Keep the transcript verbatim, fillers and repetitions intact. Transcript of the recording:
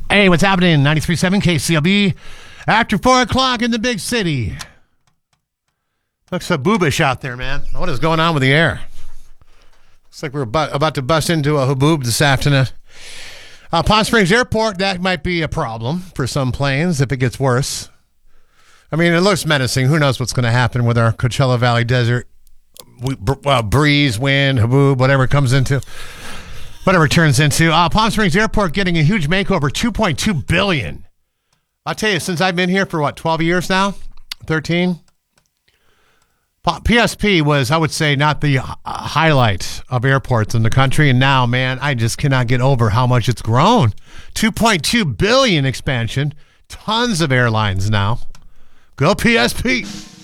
Hey, what's happening? ninety-three point seven K C L B. After four o'clock in the big city. Looks so boobish out there, man. What is going on with the air? Looks like we're about, about to bust into a haboob this afternoon. Uh, Palm Springs Airport, that might be a problem for some planes if it gets worse. I mean, it looks menacing. Who knows what's going to happen with our Coachella Valley Desert we, well, breeze, wind, haboob, whatever it comes into. Whatever it turns into. Uh, Palm Springs Airport getting a huge makeover, two point two billion dollars. I'll tell you, since I've been here for what, twelve years now? thirteen? P S P was, I would say, not the highlight of airports in the country. And now, man, I just cannot get over how much it's grown. two point two billion dollars expansion. Tons of airlines now. Go P S P.